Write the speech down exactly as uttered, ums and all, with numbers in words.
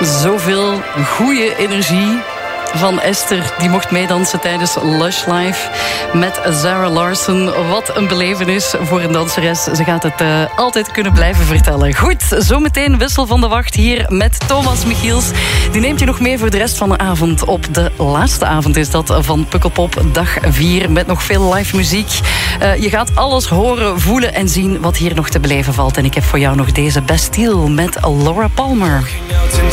Zoveel goede energie van Esther. Die mocht meedansen tijdens Lush Live met Zara Larsson. Wat een belevenis voor een danseres. Ze gaat het uh, altijd kunnen blijven vertellen. Goed, zometeen Wissel van de Wacht hier met Thomas Michiels. Die neemt je nog mee voor de rest van de avond. Op de laatste avond is dat van Pukkelpop, dag vier. Met nog veel live muziek. Uh, je gaat alles horen, voelen en zien wat hier nog te beleven valt. En ik heb voor jou nog deze Bastille met Laura Palmer.